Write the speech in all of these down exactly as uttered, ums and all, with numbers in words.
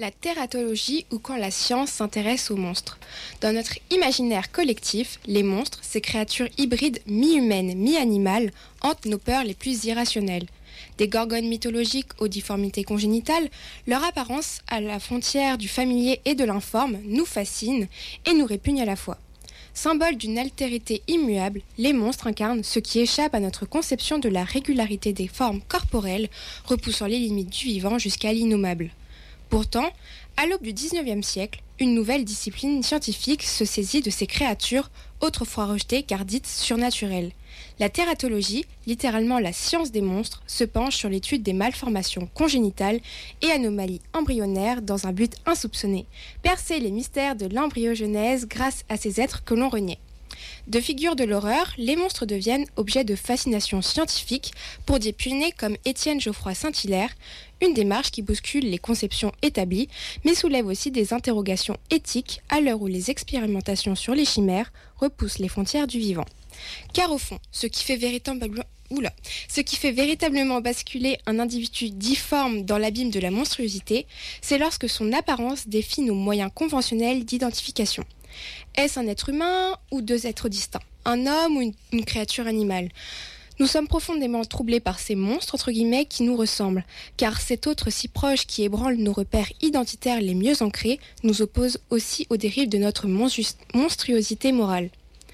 la tératologie ou quand la science s'intéresse aux monstres. Dans notre imaginaire collectif, les monstres, ces créatures hybrides mi-humaines, mi-animales, hantent nos peurs les plus irrationnelles. Des gorgones mythologiques aux difformités congénitales, leur apparence à la frontière du familier et de l'informe nous fascine et nous répugne à la fois. Symbole d'une altérité immuable, les monstres incarnent ce qui échappe à notre conception de la régularité des formes corporelles, repoussant les limites du vivant jusqu'à l'innommable. Pourtant, à l'aube du dix-neuvième siècle, une nouvelle discipline scientifique se saisit de ces créatures, autrefois rejetées car dites surnaturelles. La tératologie, littéralement la science des monstres, se penche sur l'étude des malformations congénitales et anomalies embryonnaires dans un but insoupçonné, percer les mystères de l'embryogenèse grâce à ces êtres que l'on reniait. De figures de l'horreur, les monstres deviennent objet de fascination scientifique pour des pionniers comme Étienne Geoffroy Saint-Hilaire, une démarche qui bouscule les conceptions établies, mais soulève aussi des interrogations éthiques à l'heure où les expérimentations sur les chimères repoussent les frontières du vivant. Car au fond, ce qui fait véritablement, oula, ce qui fait véritablement basculer un individu difforme dans l'abîme de la monstruosité, c'est lorsque son apparence défie nos moyens conventionnels d'identification. Est-ce un être humain ou deux êtres distincts, un homme ou une, une créature animale ? Nous sommes profondément troublés par ces monstres, entre guillemets, qui nous ressemblent, car cet autre si proche qui ébranle nos repères identitaires les mieux ancrés nous oppose aussi aux dérives de notre monstru- monstruosité morale.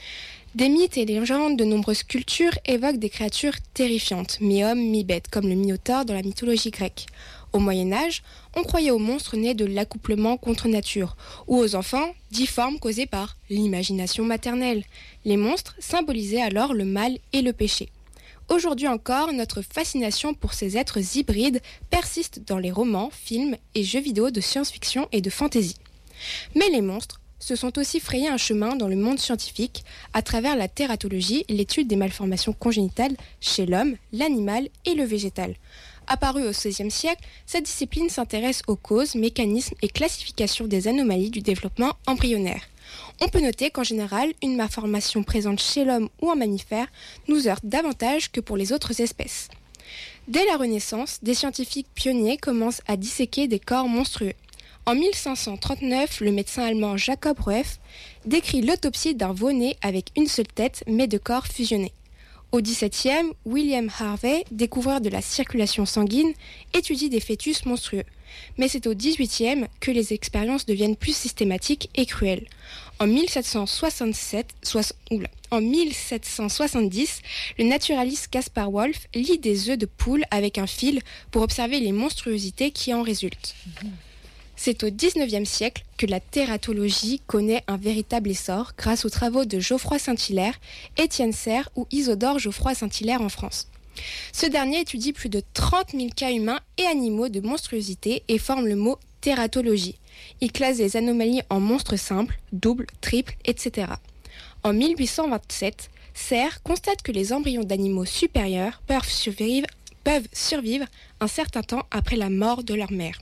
Des mythes et légendes de nombreuses cultures évoquent des créatures terrifiantes, mi-hommes, mi-bêtes, comme le Minotaure dans la mythologie grecque. Au Moyen-Âge, on croyait aux monstres nés de l'accouplement contre nature, ou aux enfants difformes causés par l'imagination maternelle. Les monstres symbolisaient alors le mal et le péché. Aujourd'hui encore, notre fascination pour ces êtres hybrides persiste dans les romans, films et jeux vidéo de science-fiction et de fantasy. Mais les monstres se sont aussi frayés un chemin dans le monde scientifique à travers la tératologie, l'étude des malformations congénitales chez l'homme, l'animal et le végétal. Apparue au seizième siècle, cette discipline s'intéresse aux causes, mécanismes et classifications des anomalies du développement embryonnaire. On peut noter qu'en général, une malformation présente chez l'homme ou un mammifère nous heurte davantage que pour les autres espèces. Dès la Renaissance, des scientifiques pionniers commencent à disséquer des corps monstrueux. En mille cinq cent trente-neuf, le médecin allemand Jacob Rueff décrit l'autopsie d'un veau-né avec une seule tête mais de corps fusionnés. Au dix-septième, William Harvey, découvreur de la circulation sanguine, étudie des fœtus monstrueux. Mais c'est au dix-huitième que les expériences deviennent plus systématiques et cruelles. En mille sept cent soixante-sept, soix, oula, en mille sept cent soixante-dix, le naturaliste Caspar Wolff lie des œufs de poule avec un fil pour observer les monstruosités qui en résultent. Mmh. C'est au dix-neuvième siècle que la tératologie connaît un véritable essor grâce aux travaux de Geoffroy Saint-Hilaire, Étienne Serre ou Isidore Geoffroy Saint-Hilaire en France. Ce dernier étudie plus de trente mille cas humains et animaux de monstruosité et forme le mot tératologie. Il classe les anomalies en monstres simples, doubles, triples, et cetera. En mille huit cent vingt-sept, Serre constate que les embryons d'animaux supérieurs peuvent survivre, peuvent survivre un certain temps après la mort de leur mère.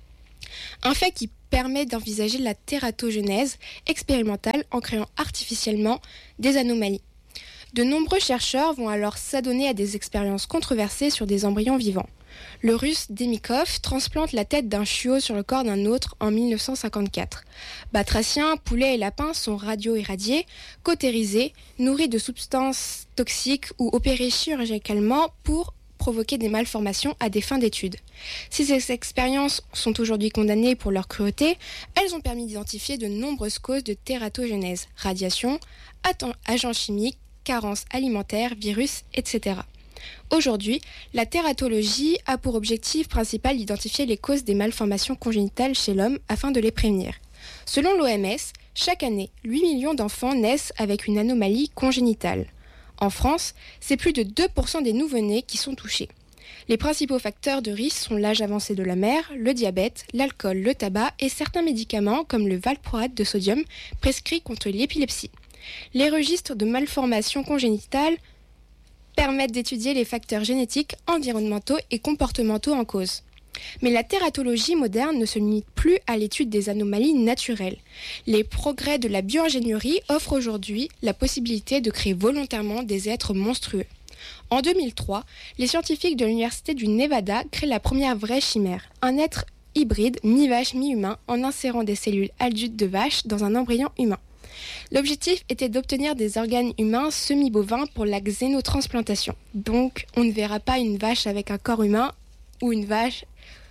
Un fait qui permet d'envisager la tératogénèse expérimentale en créant artificiellement des anomalies. De nombreux chercheurs vont alors s'adonner à des expériences controversées sur des embryons vivants. Le russe Demikov transplante la tête d'un chiot sur le corps d'un autre en mille neuf cent cinquante-quatre. Batraciens, poulets et lapins sont radio-irradiés, cautérisés, nourris de substances toxiques ou opérés chirurgicalement pour provoquer des malformations à des fins d'études. Si ces expériences sont aujourd'hui condamnées pour leur cruauté, elles ont permis d'identifier de nombreuses causes de tératogénèse, radiation, agents chimiques, carences alimentaires, virus, et cetera. Aujourd'hui, la tératologie a pour objectif principal d'identifier les causes des malformations congénitales chez l'homme afin de les prévenir. Selon l'O M S, chaque année, huit millions d'enfants naissent avec une anomalie congénitale. En France, c'est plus de deux pour cent des nouveau-nés qui sont touchés. Les principaux facteurs de risque sont l'âge avancé de la mère, le diabète, l'alcool, le tabac et certains médicaments comme le valproate de sodium prescrit contre l'épilepsie. Les registres de malformations congénitales permettent d'étudier les facteurs génétiques, environnementaux et comportementaux en cause. Mais la tératologie moderne ne se limite plus à l'étude des anomalies naturelles. Les progrès de la bioingénierie offrent aujourd'hui la possibilité de créer volontairement des êtres monstrueux. En deux mille trois, les scientifiques de l'Université du Nevada créent la première vraie chimère, un être hybride mi-vache mi-humain en insérant des cellules adultes de vache dans un embryon humain. L'objectif était d'obtenir des organes humains semi-bovins pour la xénotransplantation. Donc, on ne verra pas une vache avec un corps humain ou une vache...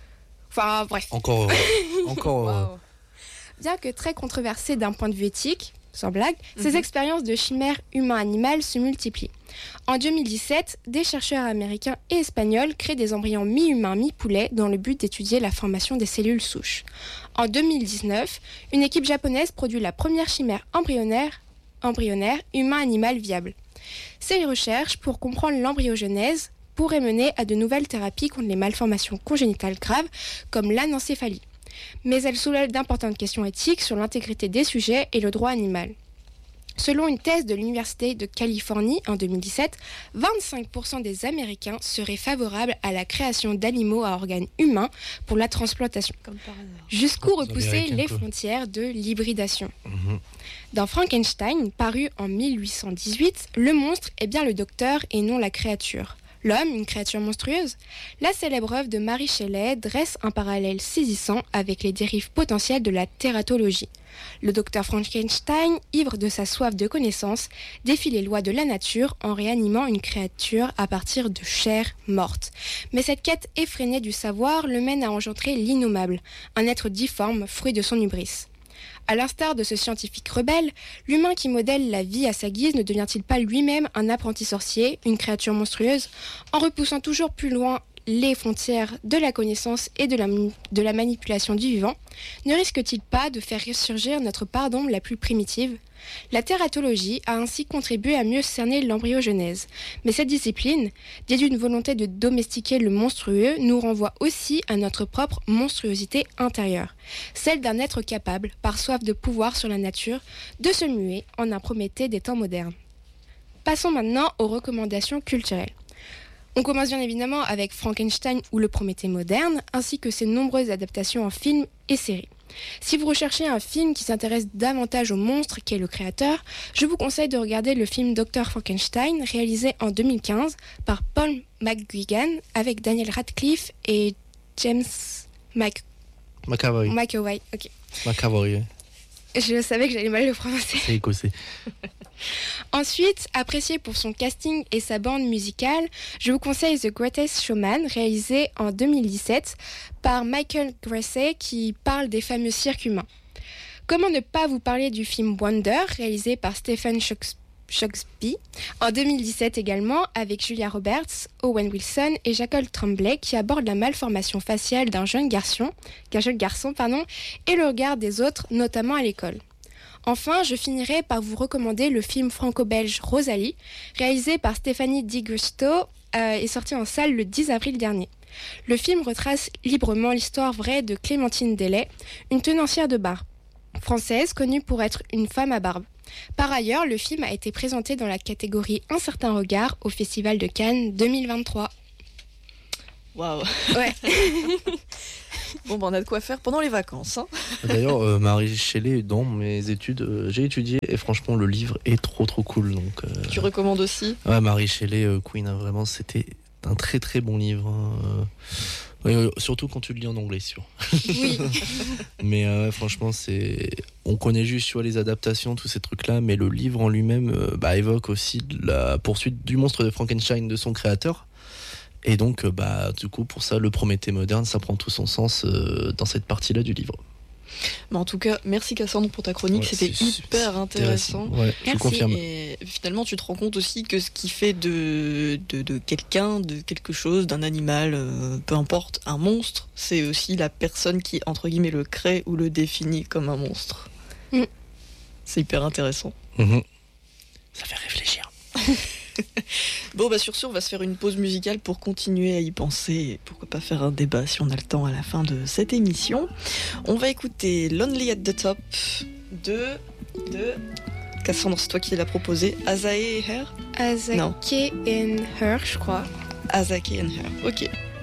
Enfin, bref. Encore... encore... Wow. Bien que très controversé d'un point de vue éthique, sans blague, mm-hmm. ces expériences de chimère humain-animal se multiplient. En deux mille dix-sept, des chercheurs américains et espagnols créent des embryons mi-humains, mi-poulet dans le but d'étudier la formation des cellules souches. En deux mille dix-neuf, une équipe japonaise produit la première chimère embryonnaire, embryonnaire humain-animal viable. Ces recherches pour comprendre l'embryogenèse pourraient mener à de nouvelles thérapies contre les malformations congénitales graves comme l'anencéphalie. Mais elles soulèvent d'importantes questions éthiques sur l'intégrité des sujets et le droit animal. Selon une thèse de l'Université de Californie en deux mille dix-sept, vingt-cinq pour cent des Américains seraient favorables à la création d'animaux à organes humains pour la transplantation. Comme par hasard. Jusqu'où repousser les quoi. frontières de l'hybridation. Mmh. Dans Frankenstein, paru en mille huit cent dix-huit, le monstre est bien le docteur et non la créature. L'homme, une créature monstrueuse? La célèbre œuvre de Mary Shelley dresse un parallèle saisissant avec les dérives potentielles de la tératologie. Le docteur Frankenstein, ivre de sa soif de connaissance, défie les lois de la nature en réanimant une créature à partir de chair morte. Mais cette quête effrénée du savoir le mène à engendrer l'innommable, un être difforme, fruit de son hubris. À l'instar de ce scientifique rebelle, l'humain qui modèle la vie à sa guise ne devient-il pas lui-même un apprenti sorcier, une créature monstrueuse, en repoussant toujours plus loin les frontières de la connaissance et de la, de la manipulation du vivant? Ne risque-t-il pas de faire ressurgir notre part d'ombre la plus primitive? La tératologie a ainsi contribué à mieux cerner l'embryogenèse. Mais cette discipline, dédiée d'une volonté de domestiquer le monstrueux, nous renvoie aussi à notre propre monstruosité intérieure, celle d'un être capable, par soif de pouvoir sur la nature, de se muer en un Prométhée des temps modernes. Passons maintenant aux recommandations culturelles. On commence bien évidemment avec Frankenstein ou le Prométhée moderne, ainsi que ses nombreuses adaptations en films et séries. Si vous recherchez un film qui s'intéresse davantage au monstre qu'est le créateur, je vous conseille de regarder le film docteur Frankenstein, réalisé en deux mille quinze par Paul McGuigan, avec Daniel Radcliffe et James Mc... McAvoy. McAvoy, ok. McAvoy. Je savais que j'allais mal le prononcer. C'est écossais. Ensuite, apprécié pour son casting et sa bande musicale, je vous conseille The Greatest Showman, réalisé en deux mille dix-sept par Michael Gracey, qui parle des fameux cirques humains. Comment ne pas vous parler du film Wonder, réalisé par Stephen Shooksby, en deux mille dix-sept également, avec Julia Roberts, Owen Wilson et Jacob Tremblay, qui aborde la malformation faciale d'un jeune garçon, qu'un jeune garçon pardon, et le regard des autres, notamment à l'école. Enfin, je finirai par vous recommander le film franco-belge Rosalie, réalisé par Stéphanie Di Giusto euh, et sorti en salle le dix avril dernier. Le film retrace librement l'histoire vraie de Clémentine Delay, une tenancière de bar française connue pour être une femme à barbe. Par ailleurs, le film a été présenté dans la catégorie Un certain regard au Festival de Cannes deux mille vingt-trois. Waouh. Ouais. Bon, ben on a de quoi faire pendant les vacances. Hein. D'ailleurs, euh, Mary Shelley, dans mes études, euh, j'ai étudié et franchement, le livre est trop trop cool. Donc, euh... tu recommandes aussi? Ouais, Mary Shelley, euh, Queen, hein, vraiment, c'était un très très bon livre. Hein. Euh, surtout quand tu le lis en anglais, sûr. Oui. Mais euh, franchement, c'est... on connaît juste sur les adaptations, tous ces trucs-là, mais le livre en lui-même euh, bah, évoque aussi la poursuite du monstre de Frankenstein de son créateur. Et donc, bah, du coup, pour ça, le Prométhée moderne, ça prend tout son sens euh, dans cette partie-là du livre. Mais en tout cas, merci Cassandre pour ta chronique, ouais, c'était hyper intéressant. Ouais, je confirme. Et finalement, tu te rends compte aussi que ce qui fait de, de, de quelqu'un, de quelque chose, d'un animal, euh, peu importe, un monstre, c'est aussi la personne qui, entre guillemets, le crée ou le définit comme un monstre. Mm. C'est hyper intéressant. Mmh. Ça fait réfléchir. Bon, bah sur ce, on va se faire une pause musicale pour continuer à y penser. Et pourquoi pas faire un débat si on a le temps à la fin de cette émission. On va écouter Lonely at the Top de... de... Cassandre, c'est toi qui l'as proposé. Azae et Her Azake and Her, je crois. Azake and Her, ok.